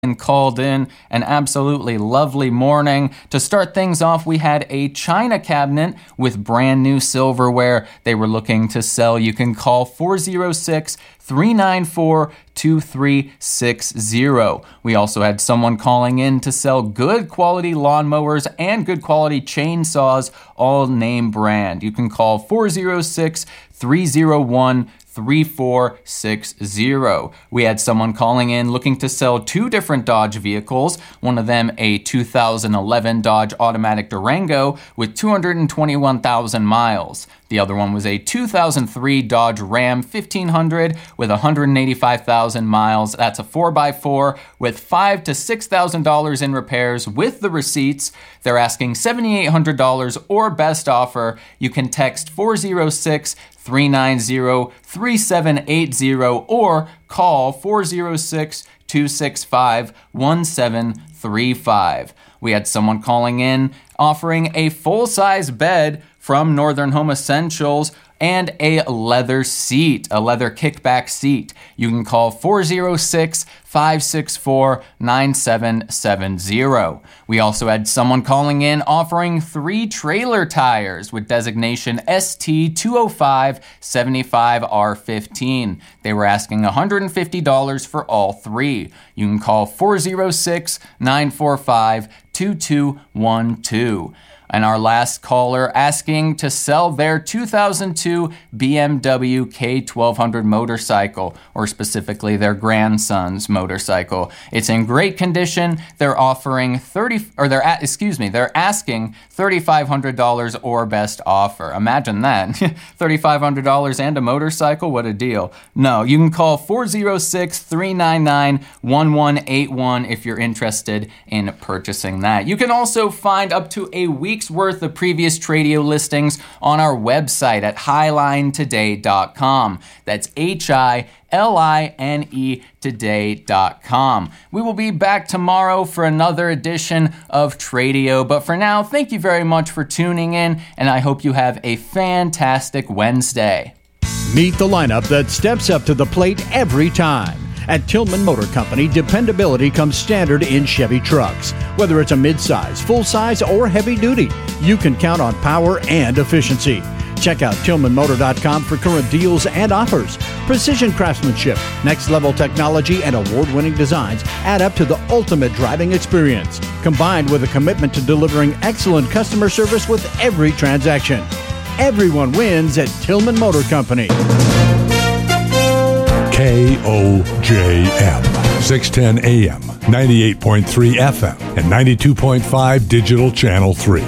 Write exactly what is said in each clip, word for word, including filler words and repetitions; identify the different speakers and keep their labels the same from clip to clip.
Speaker 1: and called in. An absolutely lovely morning. To start things off, we had a china cabinet with brand new silverware they were looking to sell. You can call four oh six, three nine four, two three six zero. We also had someone calling in to sell good quality lawnmowers and good quality chainsaws, all name brand. You can call four oh six, three oh one, three four six zero. We had someone calling in looking to sell two different Dodge vehicles, one of them a two thousand eleven Dodge Automatic Durango with two hundred twenty-one thousand miles. The other one was a two thousand three Dodge Ram fifteen hundred with one hundred eighty-five thousand miles. That's a four by four with five thousand to six thousand dollars in repairs with the receipts. They're asking seven thousand eight hundred dollars or best offer. You can text four oh six, three nine zero, three seven eight zero or call four oh six, two six five, one seven three five. We had someone calling in offering a full-size bed from Northern Home Essentials and a leather seat, a leather kickback seat. You can call four oh six, five six four, nine seven seven zero. We also had someone calling in offering three trailer tires with designation S T two oh five seventy-five R fifteen. They were asking one hundred fifty dollars for all three. You can call four oh six, nine four five, two two one two. And our last caller asking to sell their two thousand two B M W K twelve hundred motorcycle, or specifically their grandson's motorcycle. It's in great condition. They're offering thirty, or they're at, excuse me, they're asking thirty-five hundred dollars or best offer. Imagine that, thirty-five hundred dollars and a motorcycle. What a deal! No, you can call four oh six, three nine nine, one one eight one if you're interested in purchasing that. You can also find up to a week's worth of previous Tradio listings on our website at highline today dot com. That's H I L I N E today dot com. We will be back tomorrow for another edition of Tradio, but for now, thank you very much for tuning in, and I hope you have a fantastic Wednesday.
Speaker 2: Meet the lineup that steps up to the plate every time. At Tillman Motor Company, dependability comes standard in Chevy trucks. Whether it's a midsize, full-size, or heavy-duty, you can count on power and efficiency. Check out Tillman Motor dot com for current deals and offers. Precision craftsmanship, next-level technology, and award-winning designs add up to the ultimate driving experience, combined with a commitment to delivering excellent customer service with every transaction. Everyone wins at Tillman Motor Company.
Speaker 3: K O J M, six ten A M, ninety-eight point three F M, and ninety-two point five Digital Channel three.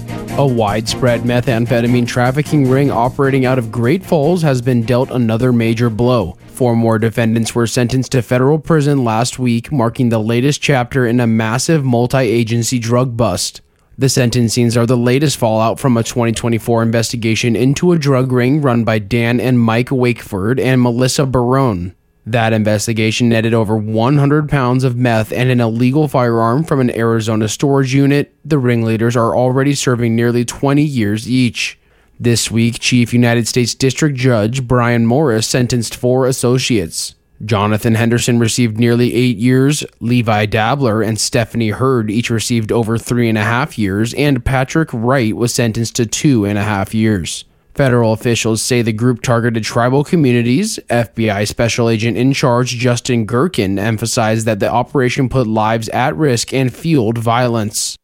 Speaker 4: A widespread methamphetamine trafficking ring operating out of Great Falls has been dealt another major blow. Four more defendants were sentenced to federal prison last week, marking the latest chapter in a massive multi-agency drug bust. The sentencings are the latest fallout from a twenty twenty-four investigation into a drug ring run by Dan and Mike Wakeford and Melissa Barone. That investigation netted over one hundred pounds of meth and an illegal firearm from an Arizona storage unit. The ringleaders are already serving nearly twenty years each. This week, Chief United States District Judge Brian Morris sentenced four associates. Jonathan Henderson received nearly eight years, Levi Dabler and Stephanie Hurd each received over three and a half years, and Patrick Wright was sentenced to two and a half years. Federal officials say the group targeted tribal communities. F B I Special Agent in Charge Justin Gherkin emphasized that the operation put lives at risk and fueled violence.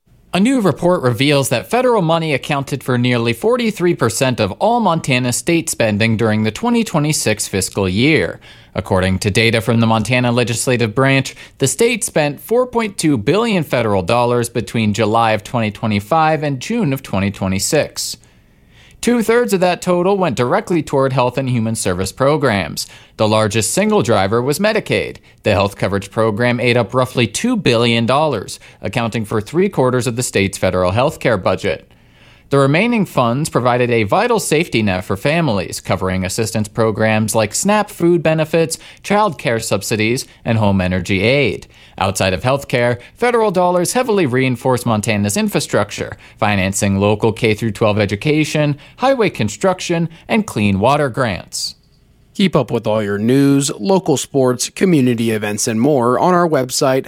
Speaker 1: A new report reveals that federal money accounted for nearly forty-three percent of all Montana state spending during the twenty twenty-six fiscal year. According to data from the Montana Legislative Branch, the state spent four point two billion dollars federal dollars between July of twenty twenty-five and June of twenty twenty-six. Two-thirds of that total went directly toward health and human service programs. The largest single driver was Medicaid. The health coverage program ate up roughly two billion dollars, accounting for three-quarters of the state's federal health care budget. The remaining funds provided a vital safety net for families, covering assistance programs like SNAP food benefits, child care subsidies, and home energy aid. Outside of healthcare, federal dollars heavily reinforce Montana's infrastructure, financing local K through twelve education, highway construction, and clean water grants.
Speaker 4: Keep up with all your news, local sports, community events, and more on our website,